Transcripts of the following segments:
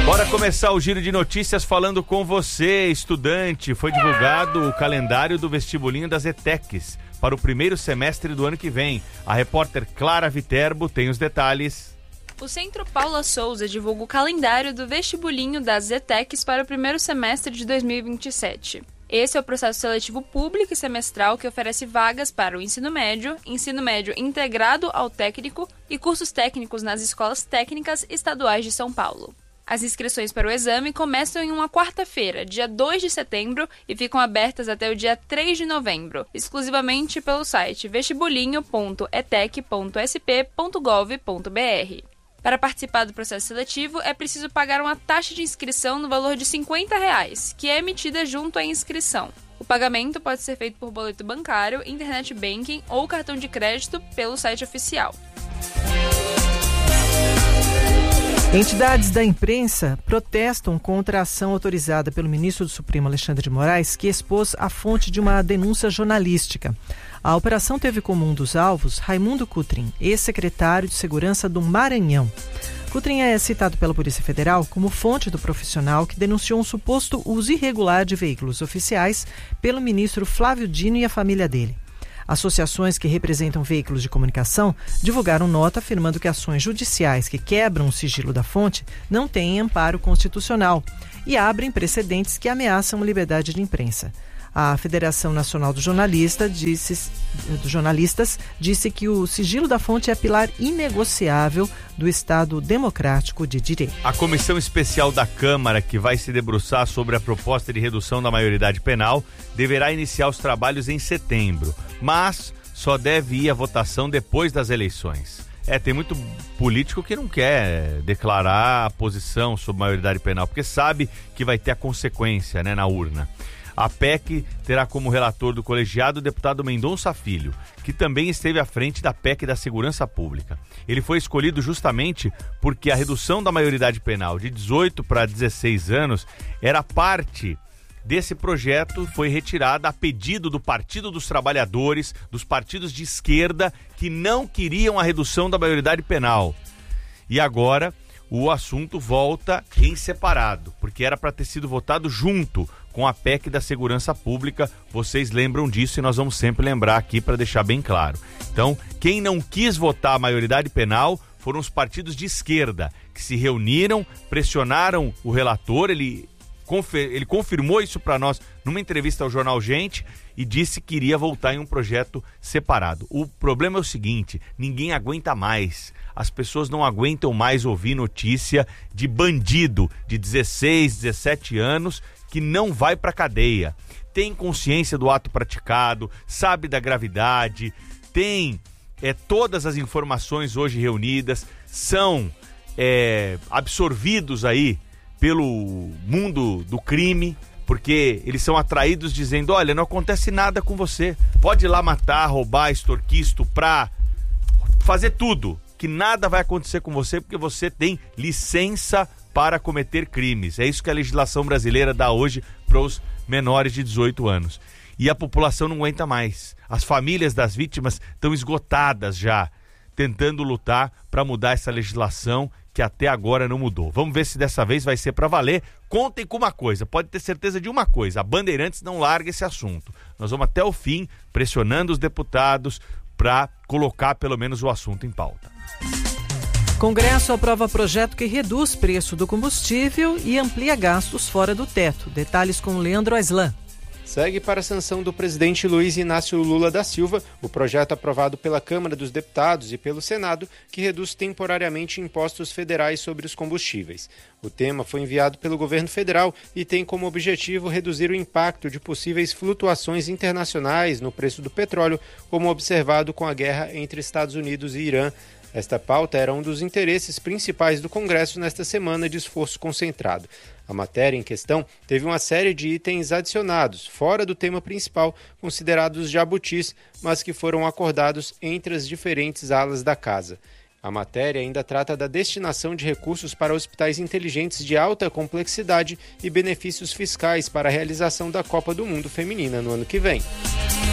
Bora começar o giro de notícias falando com você, estudante. Foi divulgado o calendário do vestibulinho das ETECs para o primeiro semestre do ano que vem. A repórter Clara Viterbo tem os detalhes. O Centro Paula Souza divulga o calendário do vestibulinho das ETECs para o primeiro semestre de 2027. Esse é o processo seletivo público e semestral que oferece vagas para o ensino médio integrado ao técnico e cursos técnicos nas escolas técnicas estaduais de São Paulo. As inscrições para o exame começam em uma quarta-feira, dia 2 de setembro, e ficam abertas até o dia 3 de novembro, exclusivamente pelo site vestibulinho.etec.sp.gov.br. Para participar do processo seletivo, é preciso pagar uma taxa de inscrição no valor de R$ 50, que é emitida junto à inscrição. O pagamento pode ser feito por boleto bancário, internet banking ou cartão de crédito pelo site oficial. Entidades da imprensa protestam contra a ação autorizada pelo ministro do Supremo, Alexandre de Moraes, que expôs a fonte de uma denúncia jornalística. A operação teve como um dos alvos Raimundo Cutrim, ex-secretário de Segurança do Maranhão. Cutrim é citado pela Polícia Federal como fonte do profissional que denunciou um suposto uso irregular de veículos oficiais pelo ministro Flávio Dino e a família dele. Associações que representam veículos de comunicação divulgaram nota afirmando que ações judiciais que quebram o sigilo da fonte não têm amparo constitucional e abrem precedentes que ameaçam a liberdade de imprensa. A Federação Nacional dos Jornalistas disse que o sigilo da fonte é pilar inegociável do Estado democrático de direito. A comissão especial da Câmara, que vai se debruçar sobre a proposta de redução da maioridade penal, deverá iniciar os trabalhos em setembro, mas só deve ir à votação depois das eleições. Tem muito político que não quer declarar a posição sobre maioridade penal, porque sabe que vai ter a consequência, na urna. A PEC terá como relator do colegiado o deputado Mendonça Filho, que também esteve à frente da PEC da Segurança Pública. Ele foi escolhido justamente porque a redução da maioridade penal de 18 para 16 anos era parte desse projeto, foi retirada a pedido do Partido dos Trabalhadores, dos partidos de esquerda que não queriam a redução da maioridade penal. E agora o assunto volta em separado, porque era para ter sido votado junto com a PEC da Segurança Pública. Vocês lembram disso e nós vamos sempre lembrar aqui para deixar bem claro. Então, quem não quis votar a maioridade penal foram os partidos de esquerda, que se reuniram, pressionaram o relator, ele confirmou isso para nós numa entrevista ao jornal Gente e disse que iria voltar em um projeto separado. O problema é o seguinte, ninguém aguenta mais. As pessoas não aguentam mais ouvir notícia de bandido de 16, 17 anos que não vai para cadeia. Tem consciência do ato praticado, sabe da gravidade, tem todas as informações hoje reunidas, são absorvidos aí pelo mundo do crime, porque eles são atraídos dizendo, olha, não acontece nada com você, pode ir lá matar, roubar, extorquir, estuprar, fazer tudo, que nada vai acontecer com você porque você tem licença para cometer crimes. É isso que a legislação brasileira dá hoje para os menores de 18 anos. E a população não aguenta mais. As famílias das vítimas estão esgotadas já, tentando lutar para mudar essa legislação que até agora não mudou. Vamos ver se dessa vez vai ser para valer. Contem com uma coisa, pode ter certeza de uma coisa, a Bandeirantes não larga esse assunto. Nós vamos até o fim pressionando os deputados para colocar pelo menos o assunto em pauta. Congresso aprova projeto que reduz preço do combustível e amplia gastos fora do teto. Detalhes com Leandro Aislan. Segue para a sanção do presidente Luiz Inácio Lula da Silva o projeto aprovado pela Câmara dos Deputados e pelo Senado que reduz temporariamente impostos federais sobre os combustíveis. O tema foi enviado pelo governo federal e tem como objetivo reduzir o impacto de possíveis flutuações internacionais no preço do petróleo, como observado com a guerra entre Estados Unidos e Irã. Esta pauta era um dos interesses principais do Congresso nesta semana de esforço concentrado. A matéria em questão teve uma série de itens adicionados, fora do tema principal, considerados jabutis, mas que foram acordados entre as diferentes alas da Casa. A matéria ainda trata da destinação de recursos para hospitais inteligentes de alta complexidade e benefícios fiscais para a realização da Copa do Mundo Feminina no ano que vem.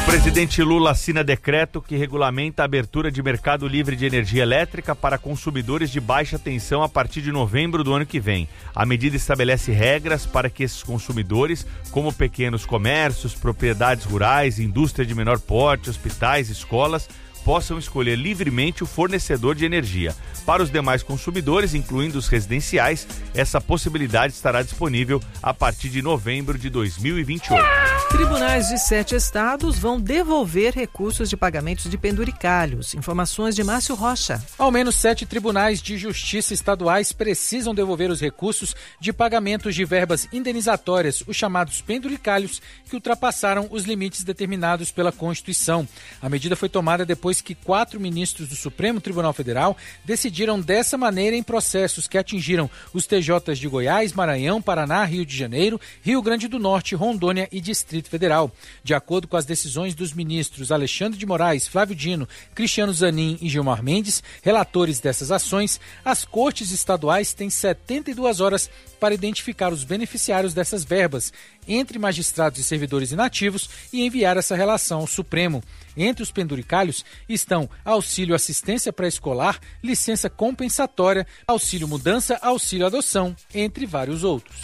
O presidente Lula assina decreto que regulamenta a abertura de mercado livre de energia elétrica para consumidores de baixa tensão a partir de novembro do ano que vem. A medida estabelece regras para que esses consumidores, como pequenos comércios, propriedades rurais, indústria de menor porte, hospitais, escolas, possam escolher livremente o fornecedor de energia. Para os demais consumidores, incluindo os residenciais, essa possibilidade estará disponível a partir de novembro de 2028. Tribunais de 7 estados vão devolver recursos de pagamentos de penduricalhos. Informações de Márcio Rocha. Ao menos 7 tribunais de justiça estaduais precisam devolver os recursos de pagamentos de verbas indenizatórias, os chamados penduricalhos, que ultrapassaram os limites determinados pela Constituição. A medida foi tomada depois que 4 ministros do Supremo Tribunal Federal decidiram dessa maneira em processos que atingiram os TJs de Goiás, Maranhão, Paraná, Rio de Janeiro, Rio Grande do Norte, Rondônia e Distrito Federal. De acordo com as decisões dos ministros Alexandre de Moraes, Flávio Dino, Cristiano Zanin e Gilmar Mendes, relatores dessas ações, as cortes estaduais têm 72 horas para identificar os beneficiários dessas verbas, entre magistrados e servidores inativos, e enviar essa relação ao Supremo. Entre os penduricalhos estão auxílio assistência pré-escolar, licença compensatória, auxílio mudança, auxílio adoção, entre vários outros.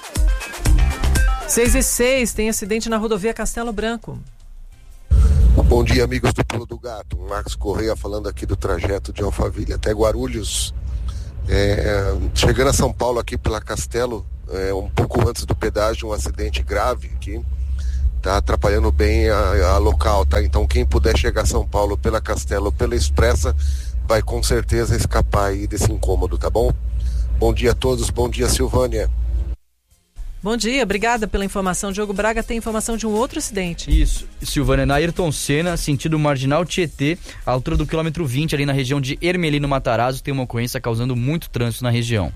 6:06, tem acidente na rodovia Castelo Branco. Bom dia, amigos do Pulo do Gato. Marcos Correia falando aqui do trajeto de Alphaville até Guarulhos. Chegando a São Paulo aqui pela Castelo, um pouco antes do pedágio, um acidente grave aqui. Tá atrapalhando bem a local, tá? Então quem puder chegar a São Paulo pela Castelo ou pela Expressa vai com certeza escapar aí desse incômodo, tá bom? Bom dia a todos, bom dia, Silvânia. Bom dia, obrigada pela informação. Diogo Braga tem informação de um outro acidente. Isso, Silvânia, na Ayrton Senna, sentido Marginal Tietê, à altura do quilômetro 20, ali na região de Ermelino Matarazzo, tem uma ocorrência causando muito trânsito na região.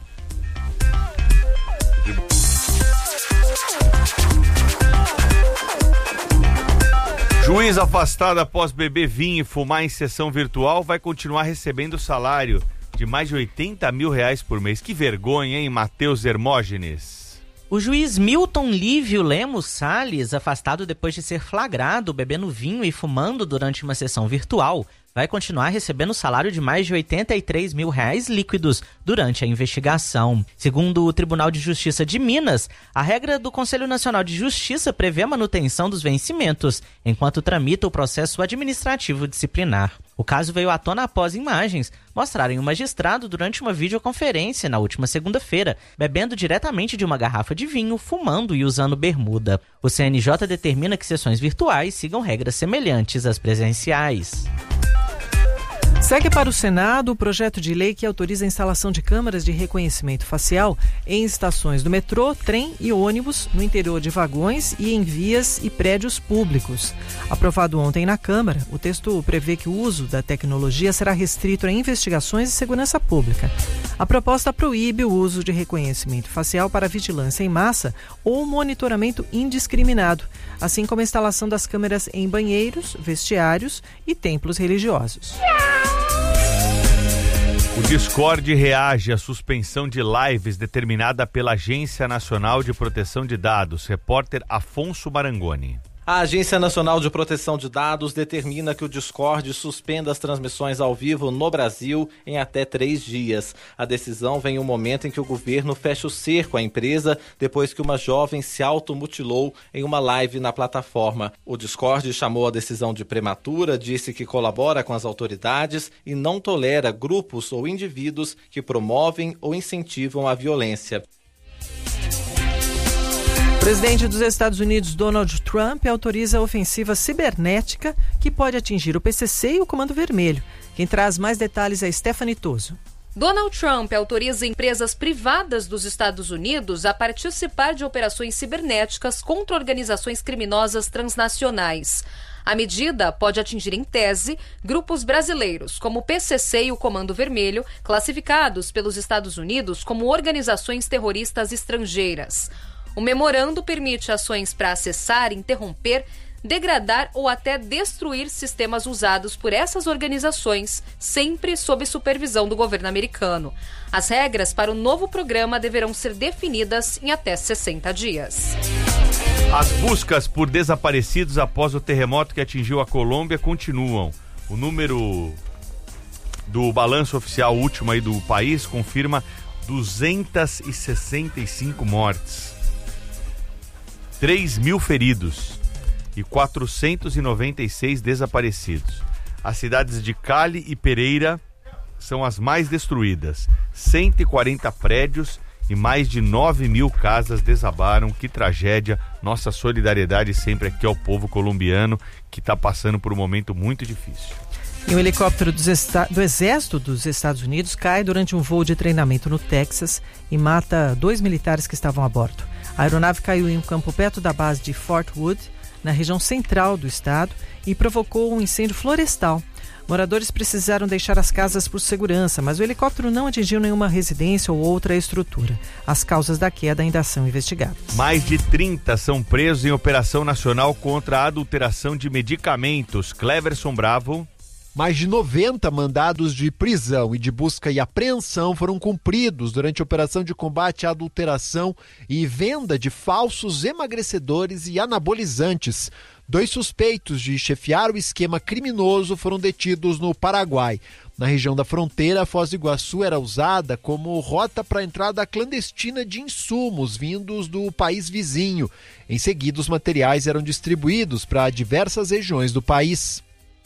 Juiz afastado após beber vinho e fumar em sessão virtual vai continuar recebendo salário de mais de R$80 mil por mês. Que vergonha, hein, Matheus Hermógenes? O juiz Milton Lívio Lemos Salles, afastado depois de ser flagrado bebendo vinho e fumando durante uma sessão virtual, vai continuar recebendo salário de mais de R$83 mil líquidos durante a investigação. Segundo o Tribunal de Justiça de Minas, a regra do Conselho Nacional de Justiça prevê a manutenção dos vencimentos enquanto tramita o processo administrativo disciplinar. O caso veio à tona após imagens mostrarem o magistrado durante uma videoconferência na última segunda-feira, bebendo diretamente de uma garrafa de vinho, fumando e usando bermuda. O CNJ determina que sessões virtuais sigam regras semelhantes às presenciais. Segue para o Senado o projeto de lei que autoriza a instalação de câmeras de reconhecimento facial em estações do metrô, trem e ônibus, no interior de vagões e em vias e prédios públicos. Aprovado ontem na Câmara, o texto prevê que o uso da tecnologia será restrito a investigações de segurança pública. A proposta proíbe o uso de reconhecimento facial para vigilância em massa ou monitoramento indiscriminado, assim como a instalação das câmeras em banheiros, vestiários e templos religiosos. O Discord reage à suspensão de lives determinada pela Agência Nacional de Proteção de Dados. Repórter Afonso Marangoni. A Agência Nacional de Proteção de Dados determina que o Discord suspenda as transmissões ao vivo no Brasil em até 3 dias. A decisão vem em um momento em que o governo fecha o cerco à empresa depois que uma jovem se automutilou em uma live na plataforma. O Discord chamou a decisão de prematura, disse que colabora com as autoridades e não tolera grupos ou indivíduos que promovem ou incentivam a violência. O presidente dos Estados Unidos, Donald Trump, autoriza a ofensiva cibernética que pode atingir o PCC e o Comando Vermelho. Quem traz mais detalhes é Stephanie Toso. Donald Trump autoriza empresas privadas dos Estados Unidos a participar de operações cibernéticas contra organizações criminosas transnacionais. A medida pode atingir, em tese, grupos brasileiros, como o PCC e o Comando Vermelho, classificados pelos Estados Unidos como organizações terroristas estrangeiras. O memorando permite ações para acessar, interromper, degradar ou até destruir sistemas usados por essas organizações, sempre sob supervisão do governo americano. As regras para o novo programa deverão ser definidas em até 60 dias. As buscas por desaparecidos após o terremoto que atingiu a Colômbia continuam. O número do balanço oficial último aí do país confirma 265 mortes, 3.000 feridos e 496 desaparecidos. As cidades de Cali e Pereira são as mais destruídas. 140 prédios e mais de 9.000 casas desabaram. Que tragédia. Nossa solidariedade sempre aqui ao povo colombiano, que está passando por um momento muito difícil. E um helicóptero do Exército dos Estados Unidos cai durante um voo de treinamento no Texas e mata 2 militares que estavam a bordo. A aeronave caiu em um campo perto da base de Fort Wood, na região central do estado, e provocou um incêndio florestal. Moradores precisaram deixar as casas por segurança, mas o helicóptero não atingiu nenhuma residência ou outra estrutura. As causas da queda ainda são investigadas. Mais de 30 são presos em operação nacional contra a adulteração de medicamentos. Cleverson Bravo. Mais de 90 mandados de prisão e de busca e apreensão foram cumpridos durante a operação de combate à adulteração e venda de falsos emagrecedores e anabolizantes. 2 suspeitos de chefiar o esquema criminoso foram detidos no Paraguai. Na região da fronteira, Foz do Iguaçu era usada como rota para a entrada clandestina de insumos vindos do país vizinho. Em seguida, os materiais eram distribuídos para diversas regiões do país.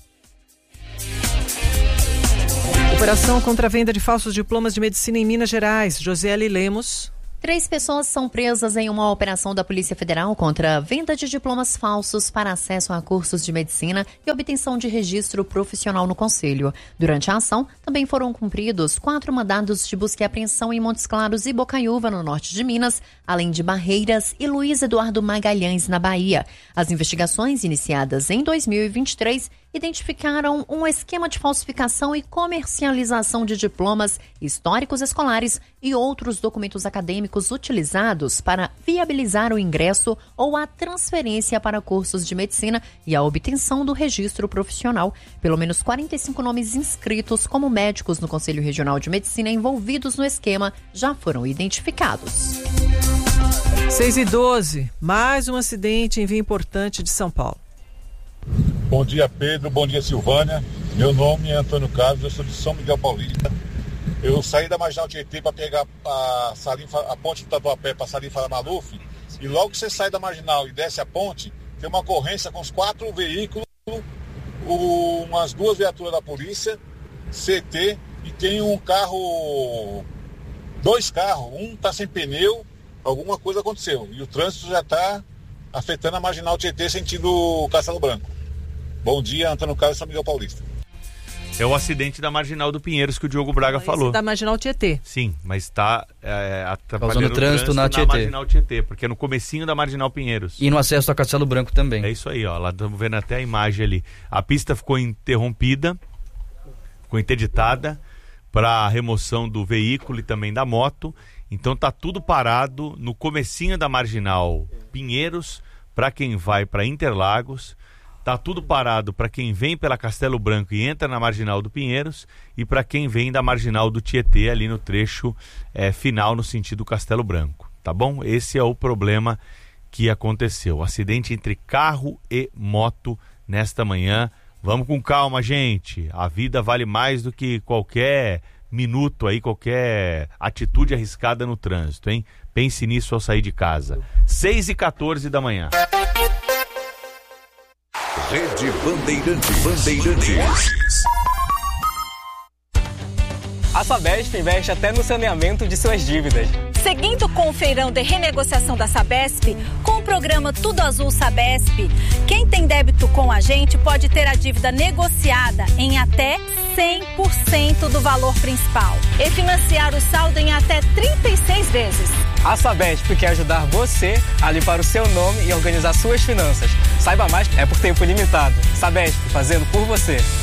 Operação contra a venda de falsos diplomas de medicina em Minas Gerais. Josiele Lemos. 3 pessoas são presas em uma operação da Polícia Federal contra a venda de diplomas falsos para acesso a cursos de medicina e obtenção de registro profissional no Conselho. Durante a ação, também foram cumpridos 4 mandados de busca e apreensão em Montes Claros e Bocaiúva, no norte de Minas, além de Barreiras e Luiz Eduardo Magalhães, na Bahia. As investigações, iniciadas em 2023, identificaram um esquema de falsificação e comercialização de diplomas históricos escolares e outros documentos acadêmicos utilizados para viabilizar o ingresso ou a transferência para cursos de medicina e a obtenção do registro profissional. Pelo menos 45 nomes inscritos como médicos no Conselho Regional de Medicina envolvidos no esquema já foram identificados. 6h12, mais um acidente em via importante de São Paulo. Bom dia, Pedro. Bom dia, Silvânia. Meu nome é Antônio Carlos, eu sou de São Miguel Paulista. Eu saí da Marginal Tietê para pegar a ponte do Tatuapé para Salim Fala Maluf, e logo que você sai da Marginal e desce a ponte, tem uma ocorrência com os 4 veículos, umas 2 viaturas da polícia, CT, e tem um carro, 2 carros, um está sem pneu, alguma coisa aconteceu, e o trânsito já está afetando a Marginal Tietê sentido Castelo Branco. Bom dia, Antônio Carlos, São Miguel Paulista. É o acidente da Marginal do Pinheiros que o Diogo Braga falou. Da Marginal Tietê. Sim, mas está causando trânsito na Tietê. Marginal Tietê, porque é no comecinho da Marginal Pinheiros. E no acesso a Castelo Branco também. É isso aí, ó. Lá estamos vendo até a imagem ali. A pista ficou interrompida, ficou interditada para remoção do veículo e também da moto. Então tá tudo parado no comecinho da Marginal Pinheiros para quem vai para Interlagos. Tá tudo parado para quem vem pela Castelo Branco e entra na Marginal do Pinheiros e para quem vem da Marginal do Tietê ali no trecho final no sentido Castelo Branco, tá bom? Esse é o problema que aconteceu. Acidente entre carro e moto nesta manhã. Vamos com calma, gente. A vida vale mais do que qualquer minuto aí, qualquer atitude arriscada no trânsito, hein? Pense nisso ao sair de casa. 6h14 da manhã. Rede Bandeirantes. A Sabesp investe até no saneamento de suas dívidas. Seguindo com o feirão de renegociação da Sabesp, com o programa Tudo Azul Sabesp, quem tem débito com a gente pode ter a dívida negociada em até 100% do valor principal e financiar o saldo em até 36 vezes. A Sabesp quer ajudar você a limpar o seu nome e organizar suas finanças. Saiba mais, é por tempo limitado. Sabesp, fazendo por você.